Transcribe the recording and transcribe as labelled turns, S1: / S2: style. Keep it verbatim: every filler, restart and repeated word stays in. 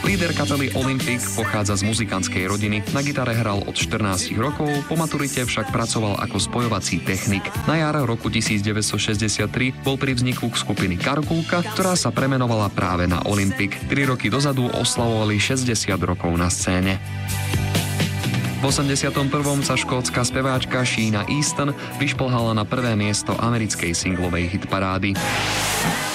S1: Líder kapely Olympic pochádza z muzikantskej rodiny, na gitare hral od štrnásť rokov, po maturite však pracoval ako spojovací technik. Na jar roku devätnásťstošesťdesiattri bol pri vzniku skupiny Karkulka, ktorá sa premenovala práve na Olympic. Tri roky dozadu oslavovali šesťdesiat rokov na scéne. V osemdesiatom prvom sa škótska speváčka Sheena Easton vyšplhala na prvé miesto americkej singlovej hitparády.